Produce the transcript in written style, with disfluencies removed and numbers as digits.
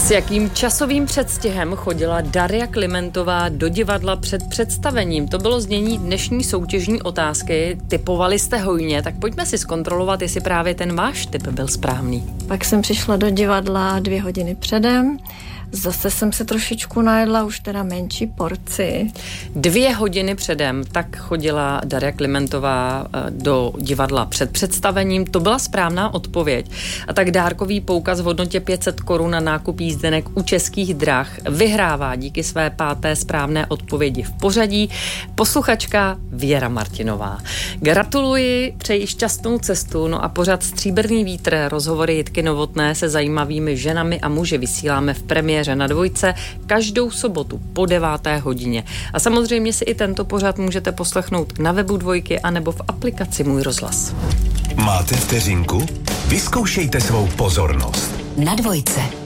S jakým časovým předstihem chodila Daria Klimentová do divadla před představením? To bylo znění dnešní soutěžní otázky. Tipovali jste hojně, tak pojďme si zkontrolovat, jestli právě ten váš tip byl správný. Pak jsem přišla do divadla 2 hodiny předem. Zase jsem se trošičku najedla, už teda menší porci. 2 hodiny předem, tak chodila Daria Klimentová do divadla před představením. To byla správná odpověď. A tak dárkový poukaz v hodnotě 500 korun na nákup jízdenek u Českých drah vyhrává díky své 5. správné odpovědi v pořadí posluchačka Věra Martinová. Gratuluji, přeji šťastnou cestu, no a pořad Stříbrný vítr, rozhovory Jitky Novotné se zajímavými ženami a muži vysíláme v premiéře na Dvojce každou sobotu po 9. hodině. A samozřejmě si i tento pořad můžete poslechnout na webu Dvojky anebo v aplikaci Můj rozhlas. Máte vteřinku? Vyzkoušejte svou pozornost. Na Dvojce.